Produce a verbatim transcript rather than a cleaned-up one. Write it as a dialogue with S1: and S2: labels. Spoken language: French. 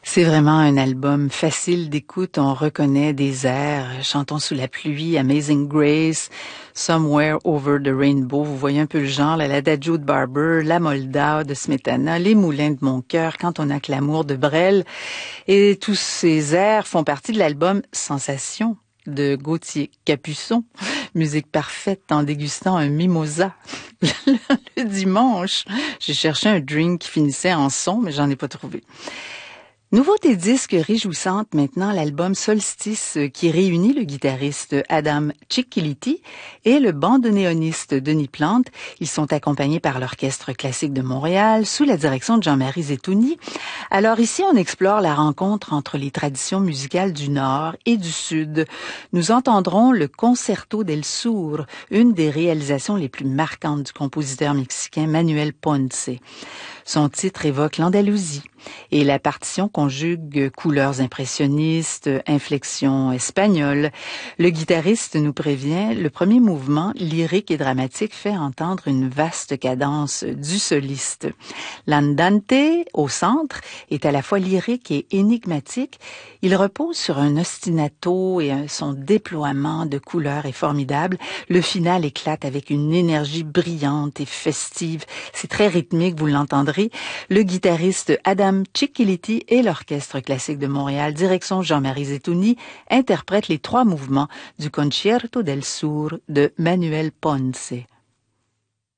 S1: C'est vraiment un album facile d'écoute. On reconnaît des airs. Chantons sous la pluie, Amazing Grace, Somewhere Over the Rainbow. Vous voyez un peu le genre, là, l'Adagio de Barber, La Moldau de Smetana, Les Moulins de mon cœur, Quand on a que l'amour de Brel. Et tous ces airs font partie de l'album Sensation de Gauthier Capuçon. Musique parfaite en dégustant un mimosa. Le dimanche, j'ai cherché un drink qui finissait en son, mais j'en ai pas trouvé. Nouveauté disque réjouissante maintenant, l'album Solstice qui réunit le guitariste Adam Cicchiliti et le bandoneoniste Denis Plante. Ils sont accompagnés par l'Orchestre classique de Montréal sous la direction de Jean-Marie Zetouni. Alors ici, on explore la rencontre entre les traditions musicales du Nord et du Sud. Nous entendrons le Concerto del Sur, une des réalisations les plus marquantes du compositeur mexicain Manuel Ponce. Son titre évoque l'Andalousie et la partition conjugue couleurs impressionnistes, inflexions espagnoles. Le guitariste nous prévient, le premier mouvement, lyrique et dramatique, fait entendre une vaste cadence du soliste. L'andante, au centre, est à la fois lyrique et énigmatique. Il repose sur un ostinato et son déploiement de couleurs est formidable. Le final éclate avec une énergie brillante et festive. C'est très rythmique, vous l'entendrez. Le guitariste Adam Cicchiliti et l'Orchestre classique de Montréal, direction Jean-Marie Zetouni, interprètent les trois mouvements du Concerto del Sur de Manuel Ponce.